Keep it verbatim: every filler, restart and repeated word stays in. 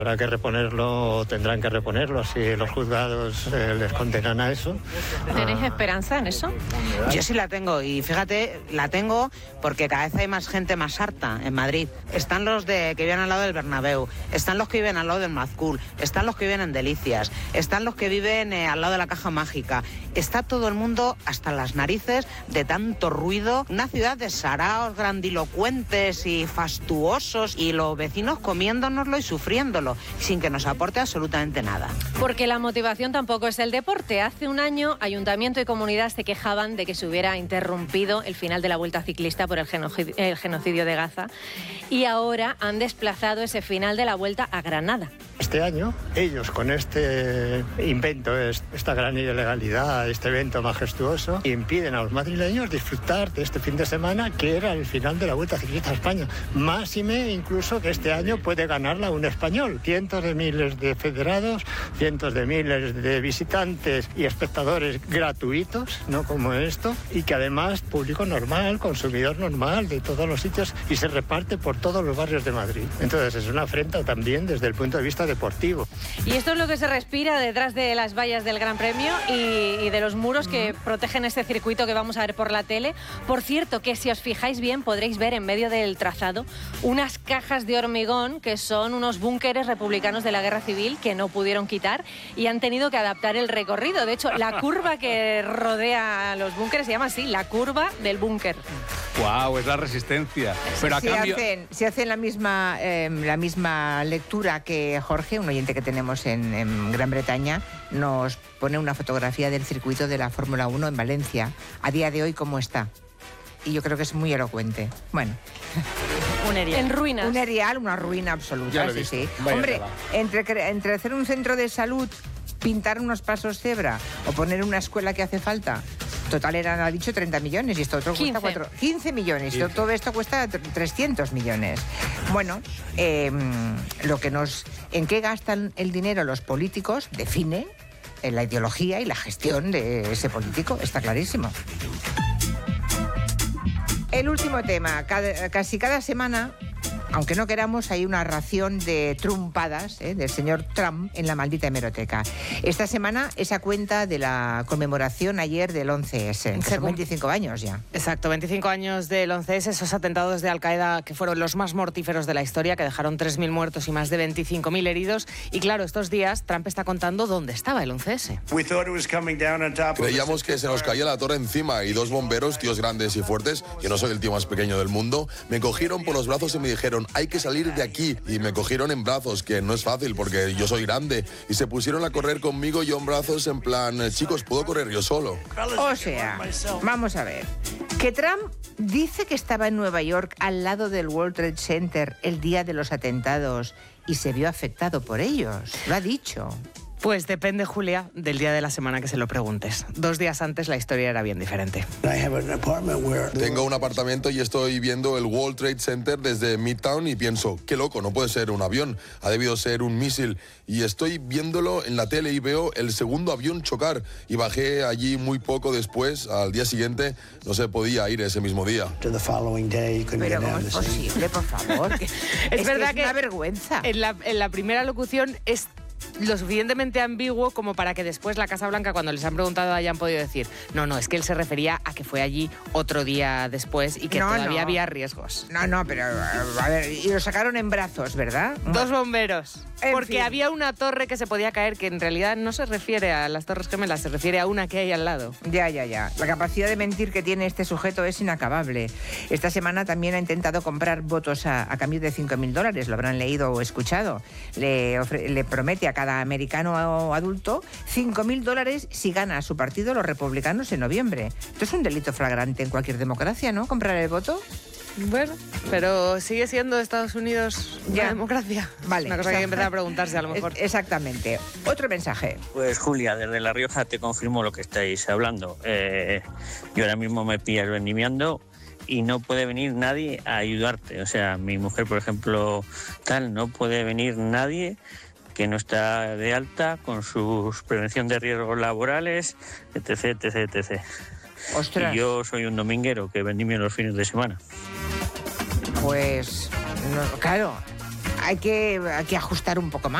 Habrá que reponerlo, tendrán que reponerlo si los juzgados eh, les condenan a eso. ¿Tenéis esperanza en eso? Yo sí la tengo, y fíjate, la tengo porque cada vez hay más gente más harta en Madrid. Están los de que viven al lado del Bernabéu, están los que viven al lado del Mazcoul, están los que viven en Delicias, están los que viven eh, al lado de la Caja Mágica. Está todo el mundo hasta las narices de tanto ruido. Una ciudad de saraos grandilocuentes y fastuosos, y los vecinos comiéndonoslo y sufriéndolo, sin que nos aporte absolutamente nada. Porque la motivación tampoco es el deporte. Hace un año, Ayuntamiento y Comunidad se quejaban de que se hubiera interrumpido el final de la Vuelta Ciclista por el genocidio, el genocidio de Gaza, y ahora han desplazado ese final de la Vuelta a Granada. Este año, ellos con este invento, esta gran ilegalidad, este evento majestuoso, impiden a los madrileños disfrutar de este fin de semana, que era el final de la Vuelta Ciclista a España. Máxime incluso que este año puede ganarla un español. Cientos de miles de federados, cientos de miles de visitantes y espectadores gratuitos, no como esto, y que además público normal, consumidor normal de todos los sitios, y se reparte por todos los barrios de Madrid. Entonces es una afrenta también desde el punto de vista deportivo. Y esto es lo que se respira detrás de las vallas del Gran Premio y, y de los muros que protegen este circuito que vamos a ver por la tele. Por cierto, que si os fijáis bien podréis ver en medio del trazado unas cajas de hormigón que son unos búnkeres republicanos de la Guerra Civil que no pudieron quitar y han tenido que adaptar el recorrido. De hecho, la curva que rodea los búnkeres se llama así, la curva del búnker. ¡Guau! Es la resistencia. Pero a si, cambio... hacen, si hacen la misma, eh, la misma lectura que Jorge, un oyente que tenemos en, en Gran Bretaña, nos pone una fotografía del circuito de la Fórmula uno en Valencia, a día de hoy cómo está. Y yo creo que es muy elocuente. Bueno. Un erial. En ruinas. Un erial, una ruina absoluta, sí, sí. Hombre, entre, entre hacer un centro de salud, pintar unos pasos cebra o poner una escuela que hace falta, total eran, ha dicho, treinta millones y esto otro cuesta cuatro, quince millones. quince. Todo esto cuesta trescientos millones. Bueno, eh, lo que nos, en qué gastan el dinero los políticos define en la ideología y la gestión de ese político, está clarísimo. El último tema, cada, casi cada semana, aunque no queramos, hay una ración de trumpadas ¿eh? del señor Trump en la maldita hemeroteca. Esta semana esa cuenta de la conmemoración ayer del once ese, que son veinticinco años ya. Exacto, veinticinco años del once ese, esos atentados de Al-Qaeda que fueron los más mortíferos de la historia, que dejaron tres mil muertos y más de veinticinco mil heridos. Y claro, estos días Trump está contando dónde estaba el once ese. Creíamos que se nos caía la torre encima y dos bomberos, tíos grandes y fuertes, yo no soy el tío más pequeño del mundo, me cogieron por los brazos y me dijeron: hay que salir de aquí, y me cogieron en brazos, que no es fácil porque yo soy grande, y se pusieron a correr conmigo, yo en brazos, en plan, chicos, ¿puedo correr yo solo? O sea, vamos a ver, que Trump dice que estaba en Nueva York al lado del World Trade Center el día de los atentados y se vio afectado por ellos, lo ha dicho. Pues depende, Julia, del día de la semana que se lo preguntes. Dos días antes la historia era bien diferente. Tengo un apartamento y estoy viendo el World Trade Center desde Midtown y pienso, qué loco, no puede ser un avión, ha debido ser un misil. Y estoy viéndolo en la tele y veo el segundo avión chocar. Y bajé allí muy poco después, al día siguiente, no se podía ir ese mismo día. Pero ¿cómo es posible, por favor? es, es verdad que es una vergüenza. En la, en la primera locución es lo suficientemente ambiguo como para que después la Casa Blanca, cuando les han preguntado, hayan podido decir no, no, es que él se refería a que fue allí otro día después y que no, todavía no. había riesgos. No, no, pero a ver, y lo sacaron en brazos, ¿verdad? Dos bomberos. En porque fin. había una torre que se podía caer, que en realidad no se refiere a las Torres Gemelas, se refiere a una que hay al lado. Ya, ya, ya. La capacidad de mentir que tiene este sujeto es inacabable. Esta semana también ha intentado comprar votos a, a cambio de cinco mil dólares, lo habrán leído o escuchado. Le, ofre, le promete a cada americano adulto cinco mil dólares si gana a su partido, los republicanos, en noviembre. Esto es un delito flagrante en cualquier democracia, ¿no? Comprar el voto. Bueno, pero sigue siendo Estados Unidos ya. una democracia. Vale. Una cosa que hay que empezar a preguntarse a lo mejor. Exactamente. Otro mensaje. Pues Julia, desde La Rioja te confirmo lo que estáis hablando. Eh, yo ahora mismo me pillas vendimiando y no puede venir nadie a ayudarte. O sea, mi mujer, por ejemplo, tal, no puede venir nadie que no está de alta con su prevención de riesgos laborales, etc, etc, etcétera. Ostras. Y yo soy un dominguero que vendimio los fines de semana. Pues, no, claro, hay que, hay que ajustar un poco más.